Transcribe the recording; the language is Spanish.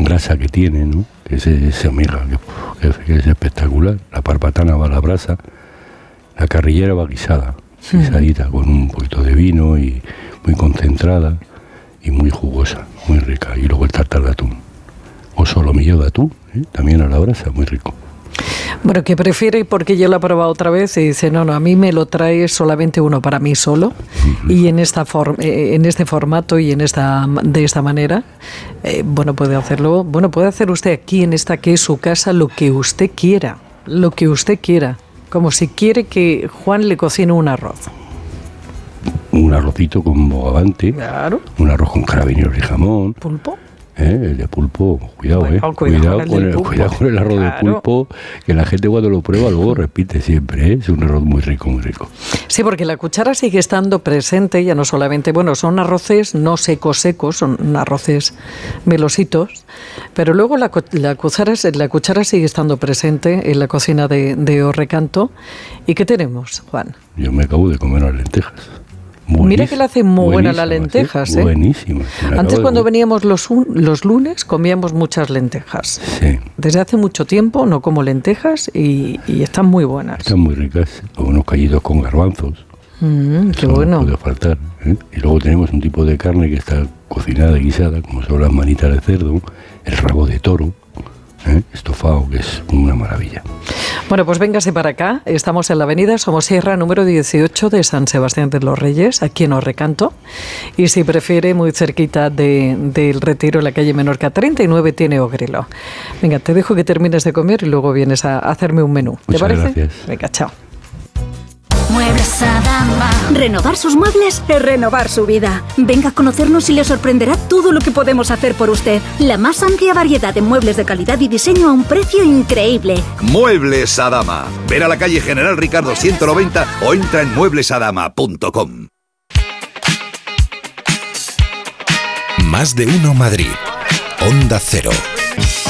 brasa que tiene, ¿no? Esa miga que es espectacular. La parpatana va a la brasa, la carrillera va guisadita, con un poquito de vino y muy concentrada y muy jugosa, muy rica. Y luego el tartar de atún, o solomillo de atún, también a la brasa, muy rico. Bueno, ¿qué prefiere? Porque yo lo he probado otra vez y dice, no, a mí me lo trae solamente uno para mí solo, y en este formato y de esta manera, puede hacerlo, puede hacer usted aquí en esta que es su casa lo que usted quiera, como si quiere que Juan le cocine un arroz. Un arrocito con bogavante, claro. Un arroz con carabineros y jamón. ¿Pulpo? El de pulpo, cuidado con el arroz, claro, de pulpo, que la gente cuando lo prueba luego repite siempre, es un arroz muy rico, muy rico. Sí, porque la cuchara sigue estando presente, ya no solamente, son arroces no secos, son arroces melositos, pero luego la cuchara sigue estando presente en la cocina de O Recanto. ¿Y qué tenemos, Juan? Yo me acabo de comer las lentejas. Mira que le hacen muy buenas las lentejas, ¿eh? Buenísimas. Antes, cuando veníamos los lunes, comíamos muchas lentejas. Sí. Desde hace mucho tiempo no como lentejas y están muy buenas. Están muy ricas. O unos callitos con garbanzos. Qué bueno. No puede faltar, ¿eh? Y luego tenemos un tipo de carne que está cocinada y guisada, como son las manitas de cerdo, el rabo de toro, estofado, que es una maravilla. Bueno, pues véngase para acá. Estamos en la avenida Somosierra, número 18 de San Sebastián de los Reyes, aquí en O Recanto. Y si prefiere, muy cerquita del Retiro, en la calle Menorca 39, tiene Ogrelo. Venga, te dejo que termines de comer y luego vienes a hacerme un menú. ¿Te parece? Gracias. Venga, chao. Muebles Adama. Renovar sus muebles es renovar su vida. Venga a conocernos y le sorprenderá todo lo que podemos hacer por usted. La más amplia variedad de muebles de calidad y diseño a un precio increíble. Muebles Adama. Ven a la calle General Ricardo 190 o entra en mueblesadama.com. Más de uno Madrid. Onda Cero.